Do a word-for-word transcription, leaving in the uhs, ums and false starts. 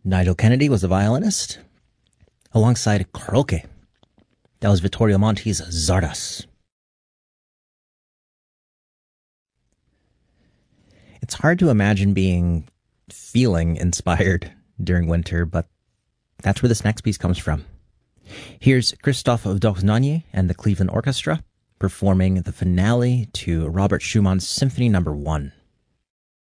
Nigel Kennedy was the violinist, alongside Croce. That was Vittorio Monti's Zardas. It's hard to imagine being feeling inspired during winter, but that's where this next piece comes from. Here's Christophe Dornanier and the Cleveland Orchestra performing the finale to Robert Schumann's Symphony Number One.